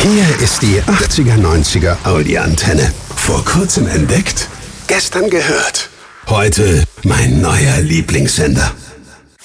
Hier ist die 80er-90er Audi-Antenne. Vor kurzem entdeckt, gestern gehört. Heute mein neuer Lieblingssender.